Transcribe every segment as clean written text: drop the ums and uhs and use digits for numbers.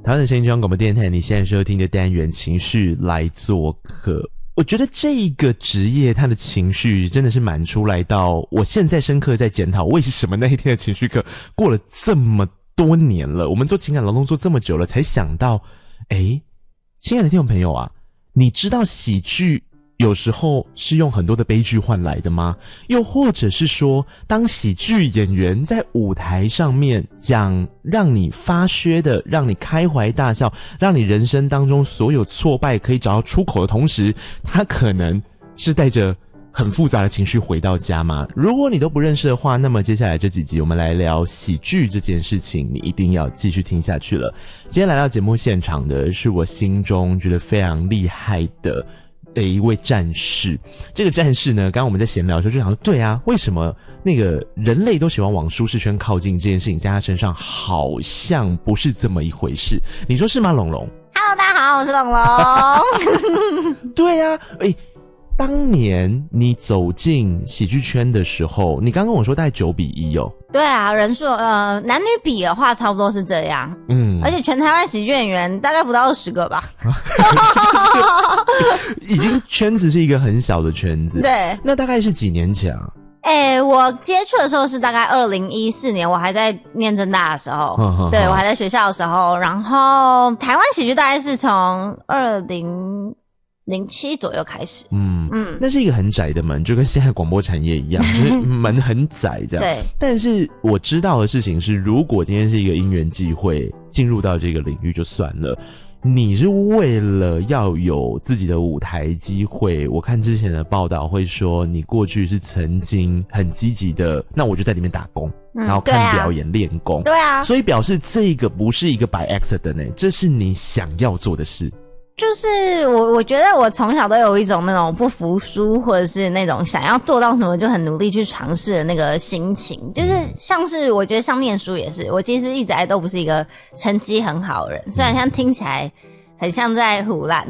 台湾的声音中央广播电台，你现在收听的单元情绪来做客。我觉得这个职业他的情绪真的是满出来到我现在深刻在检讨为什么那一天的情绪课过了这么多年了，我们做情感劳动做这么久了才想到，亲爱的听众朋友啊，你知道喜剧有时候是用很多的悲剧换来的吗？又或者是说，当喜剧演员在舞台上面讲让你发噱的，让你开怀大笑，让你人生当中所有挫败可以找到出口的同时，他可能是带着很复杂的情绪回到家吗？如果你都不认识的话，那么接下来这几集我们来聊喜剧这件事情，你一定要继续听下去了。今天来到节目现场的是我心中觉得非常厉害的一位战士。这个战士呢，刚刚我们在闲聊的时候就想说，对啊，为什么那个人类都喜欢往舒适圈靠近这件事情在他身上好像不是这么一回事，你说是吗？龙龙 Hello 大家好，我是龙龙对啊，当年你走进喜剧圈的时候，你刚跟我说大概9:1哦。 对啊，人数男女比的话差不多是这样。而且全台湾喜剧演员大概不到20个吧。 已经圈子是一个很小的圈子。 对。 那大概是几年前啊？ 我接触的时候是大概2014年，我还在念政大的时候。对，我还在学校的时候。然后台湾喜剧大概是从2007左右开始。 那是一个很窄的门，就跟现在广播产业一样，就是门很窄这样。 对。 但是我知道的事情是，如果今天是一个因缘际会进入到这个领域就算了，你是为了要有自己的舞台机会，我看之前的报道会说你过去是曾经很积极的，那我就在里面打工，然后看表演练功。 对啊。 所以表示这个不是一个 by accident 呢，这是你想要做的事。 就是我觉得我从小都有一种那种不服输，或者是那种想要做到什么就很努力去尝试的那个心情。就是像是我觉得像念书也是，我其实一直来都不是一个成绩很好的人，虽然像听起来很像在唬烂。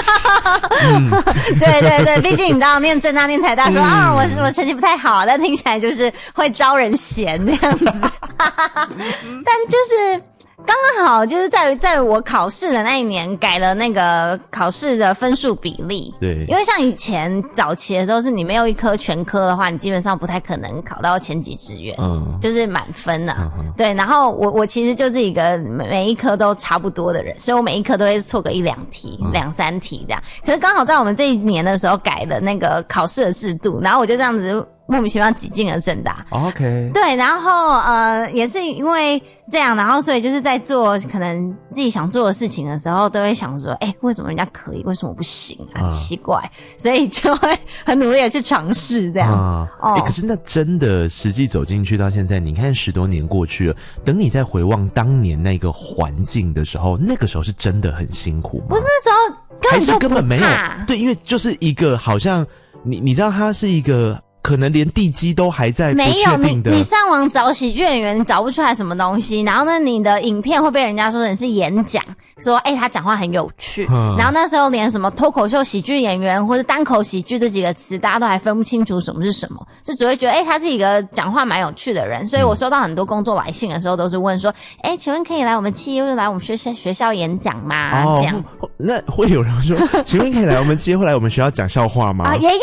对对对，毕竟你知道念政大念台大说我成绩不太好，但听起来就是会招人嫌那样子。但就是刚刚好就是在我考试的那一年改了那个考试的分数比例。 对。因为像以前早期的时候是你没有一科全科的话，你基本上不太可能考到前几志愿。就是满分啊。对，然后我其实就是一个每一科都差不多的人，所以我每一科都会错个1-2题2-3题这样。可是刚好在我们这一年的时候改了那个考试的制度，然后我就这样子莫名其妙挤进了政大。 OK。 对，然后也是因为这样，然后所以就是在做可能自己想做的事情的时候，都会想说，为什么人家可以，为什么我不行啊？奇怪，所以就会很努力的去尝试这样。 可是那真的实际走进去到现在，你看10多年过去了，等你再回望当年那个环境的时候，那个时候是真的很辛苦吗？ 不是那时候还是根本没有？对，因为就是一个好像你知道它是一个可能连地基都还在不确定的。 你上网找喜剧演员，你找不出来什么东西，然后呢，你的影片会被人家说成是演讲，说他讲话很有趣。然后那时候连什么脱口秀喜剧演员或者单口喜剧这几个词，大家都还分不清楚什么是什么，就只会觉得他是一个讲话蛮有趣的人。所以我收到很多工作来信的时候，都是问说，请问可以来我们企业或者来我们学校演讲吗？这样子。 那会有人说，请问可以来我们企业或来我们学校讲笑话吗？ 也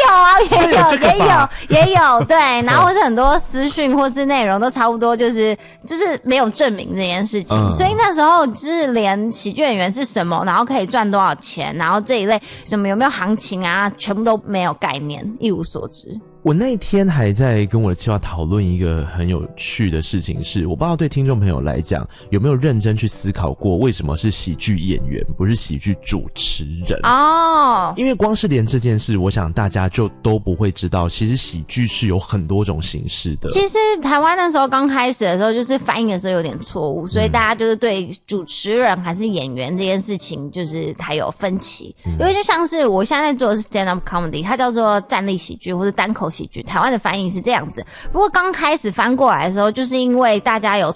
有，对，然后或是很多私讯或是内容都差不多，就是没有证明这件事情。所以那时候就是连喜剧演员是什么，然后可以赚多少钱，然后这一类什么有没有行情啊，全部都没有概念，一无所知。 我那天还在跟我的企划讨论一个很有趣的事情，是我不知道对听众朋友来讲有没有认真去思考过，为什么是喜剧演员不是喜剧主持人。因为光是连这件事，我想大家就都不会知道，其实喜剧是有很多种形式的。 其实台湾那时候刚开始的时候，就是翻译的时候有点错误，所以大家就是对主持人还是演员这件事情就是还有分歧。因为就像是我现在在做的是 stand up comedy， 它叫做站立喜剧或者单口喜剧，台湾的翻译是这样子。不过刚开始翻过来的时候，就是因为大家有